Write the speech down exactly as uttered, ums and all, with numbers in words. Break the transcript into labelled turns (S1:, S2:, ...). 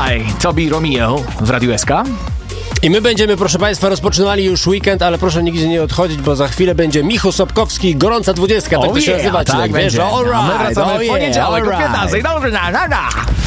S1: by Tobi Romeo w Radiu S K.
S2: I my będziemy, proszę Państwa, rozpoczynali już weekend, ale proszę nigdzie nie odchodzić, bo za chwilę będzie Michu Sobkowski, Gorąca Dwudziestka, tak
S1: Oh
S2: to się
S1: yeah,
S2: nazywa.
S1: tak
S2: Wiesz,
S1: będzie.
S2: all
S1: A my
S2: right,
S1: wracamy
S2: oh
S1: w
S2: yeah,
S1: poniedziałek
S2: all
S1: o piętnastej.
S2: right.
S1: Dobrze, na, na, na.